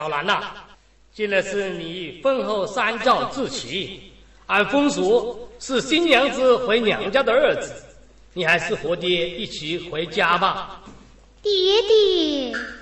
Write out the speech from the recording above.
小兰呐，现在是你婚后3轿至齐，按风俗是新娘子回娘家的日子，你还是和爹一起回家吧。 爹爹。